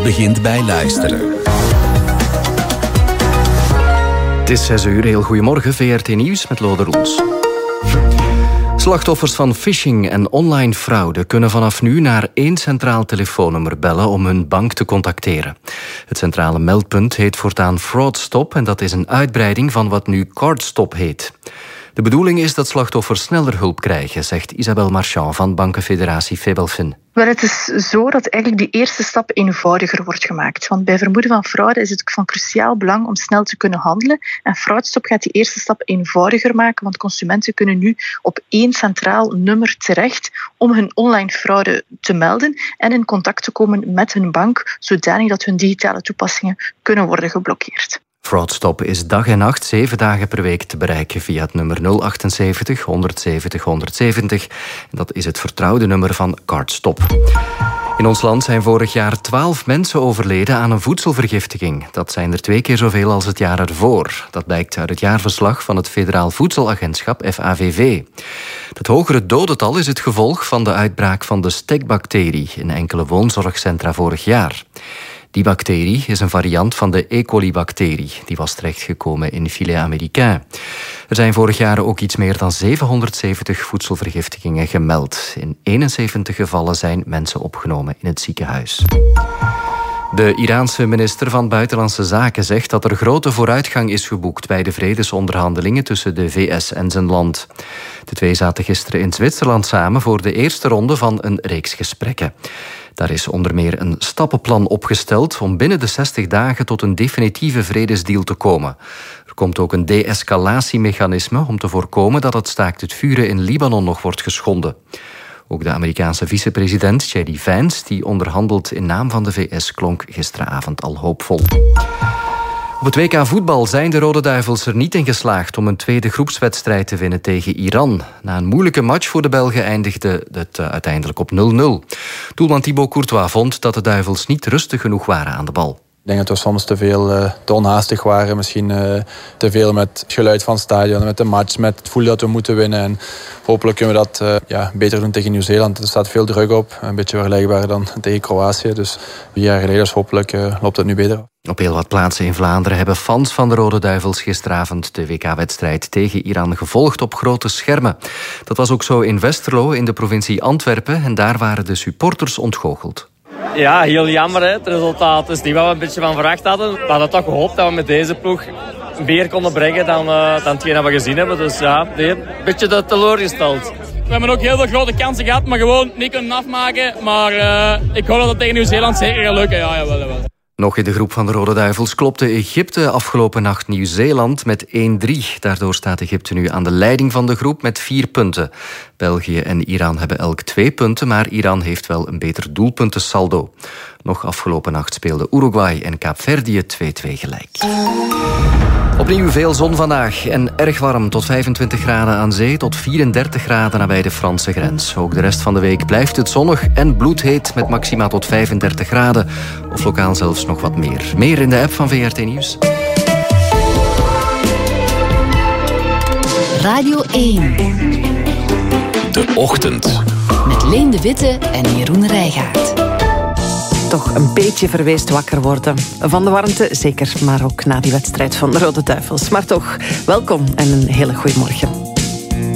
begint bij luisteren. Het is 6 uur, heel goedemorgen, VRT Nieuws met Lode Roels. Slachtoffers van phishing en online fraude kunnen vanaf nu naar 1 centraal telefoonnummer bellen om hun bank te contacteren. Het centrale meldpunt heet voortaan Fraudstop en dat is een uitbreiding van wat nu Cardstop heet. De bedoeling is dat slachtoffers sneller hulp krijgen, zegt Isabelle Marchand van bankenfederatie Febelfin. Wel, het is zo dat eigenlijk die eerste stap eenvoudiger wordt gemaakt. Want bij vermoeden van fraude is het van cruciaal belang om snel te kunnen handelen. En Fraudstop gaat die eerste stap eenvoudiger maken, want consumenten kunnen nu op 1 centraal nummer terecht om hun online fraude te melden en in contact te komen met hun bank, zodanig dat hun digitale toepassingen kunnen worden geblokkeerd. Fraudstop is dag en nacht 7 dagen per week te bereiken via het nummer 078 170 170. En dat is het vertrouwde nummer van Cardstop. In ons land zijn vorig jaar 12 mensen overleden aan een voedselvergiftiging. Dat zijn er 2 keer zoveel als het jaar ervoor. Dat blijkt uit het jaarverslag van het Federaal Voedselagentschap, FAVV. Het hogere dodental is het gevolg van de uitbraak van de stekbacterie in enkele woonzorgcentra vorig jaar. Die bacterie is een variant van de E. coli-bacterie. Die was terechtgekomen in filet américain. Er zijn vorig jaar ook iets meer dan 770 voedselvergiftigingen gemeld. In 71 gevallen zijn mensen opgenomen in het ziekenhuis. De Iraanse minister van Buitenlandse Zaken zegt dat er grote vooruitgang is geboekt bij de vredesonderhandelingen tussen de VS en zijn land. De twee zaten gisteren in Zwitserland samen voor de eerste ronde van een reeks gesprekken. Daar is onder meer een stappenplan opgesteld om binnen de 60 dagen tot een definitieve vredesdeal te komen. Er komt ook een de-escalatiemechanisme om te voorkomen dat het staakt het vuren in Libanon nog wordt geschonden. Ook de Amerikaanse vicepresident J.D. Vance, die onderhandelt in naam van de VS, klonk gisteravond al hoopvol. Op het WK voetbal zijn de Rode Duivels er niet in geslaagd om een tweede groepswedstrijd te winnen tegen Iran. Na een moeilijke match voor de Belgen eindigde het uiteindelijk op 0-0. Doelman Thibaut Courtois vond dat de Duivels niet rustig genoeg waren aan de bal. Ik denk dat we soms te onhaastig waren. Misschien te veel met het geluid van het stadion, met de match, met het gevoel dat we moeten winnen. En hopelijk kunnen we dat beter doen tegen Nieuw-Zeeland. Er staat veel druk op, een beetje vergelijkbaar dan tegen Kroatië. Dus 4 jaar geleden, dus hopelijk loopt het nu beter. Op heel wat plaatsen in Vlaanderen hebben fans van de Rode Duivels gisteravond de WK-wedstrijd tegen Iran gevolgd op grote schermen. Dat was ook zo in Westerlo in de provincie Antwerpen en daar waren de supporters ontgoocheld. Ja, heel jammer. Hè. Het resultaat is niet wat we een beetje van verwacht hadden. We hadden toch gehoopt dat we met deze ploeg meer konden brengen dan hetgeen dat we gezien hebben. Dus ja, een beetje teleurgesteld. We hebben ook heel veel grote kansen gehad, maar gewoon niet kunnen afmaken. Maar ik hoop dat het tegen Nieuw-Zeeland zeker gaat lukken. Ja, jawel. Nog in de groep van de Rode Duivels klopte Egypte afgelopen nacht Nieuw-Zeeland met 1-3. Daardoor staat Egypte nu aan de leiding van de groep met 4 punten. België en Iran hebben elk 2 punten, maar Iran heeft wel een beter doelpuntensaldo. Nog afgelopen nacht speelden Uruguay en Kaapverdië 2-2 gelijk. Opnieuw veel zon vandaag en erg warm, tot 25 graden aan zee, tot 34 graden nabij de Franse grens. Ook de rest van de week blijft het zonnig en bloedheet met maxima tot 35 graden. Of lokaal zelfs nog wat meer. Meer in de app van VRT Nieuws. Radio 1. De Ochtend. Met Leen de Witte en Jeroen Rijgaard. Toch een beetje verweest wakker worden. Van de warmte, zeker, maar ook na die wedstrijd van de Rode Duivels. Maar toch, welkom en een hele goede morgen.